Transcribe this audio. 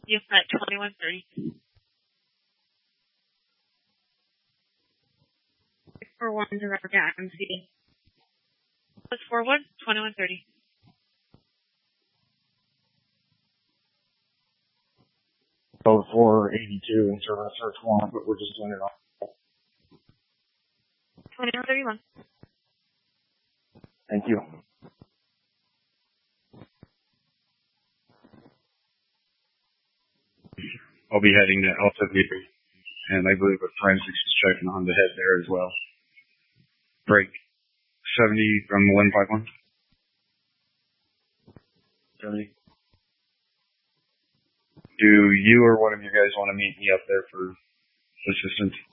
you at 2130. 641 to Roger MC. 641, 2130. Oh, 482 in service search warrant, but we're just doing it off. 2131. Thank you. I'll be heading to Elsevier, and I believe a forensics is checking on the head there as well. Break 70 from 151. 70. Do you or one of you guys want to meet me up there for assistance?